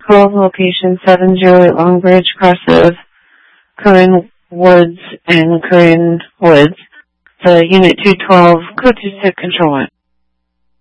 12, location 708 Longbridge, Crossover, Corinne Woods and Corinne Woods. The Unit 212, code 26, control 1.